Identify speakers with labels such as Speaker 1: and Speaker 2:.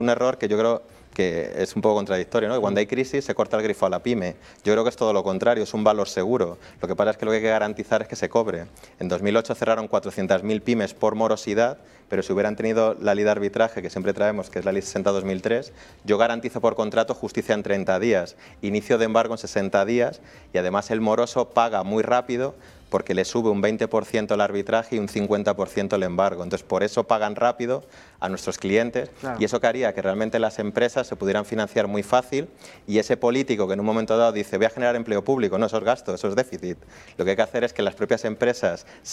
Speaker 1: un error que yo creo que es un poco contradictorio, ¿no? Que cuando hay crisis se corta el grifo a la pyme. Yo creo que es todo lo contrario, es un valor seguro. Lo que pasa es que lo que hay que garantizar es que se cobre. En 2008 cerraron 400.000 pymes por morosidad, pero si hubieran tenido la ley de arbitraje que siempre traemos, que es la ley 60/2003, yo garantizo por contrato justicia en 30 días, inicio de embargo en 60 días y además el moroso paga muy rápido porque le sube un 20% el arbitraje y un 50% el embargo. Entonces, por eso pagan rápido a nuestros clientes, claro. Y eso que haría que realmente las empresas se pudieran financiar muy fácil y ese político que en un momento dado dice voy a generar empleo público, no, eso es gasto, eso es déficit. Lo que hay que hacer es que las propias empresas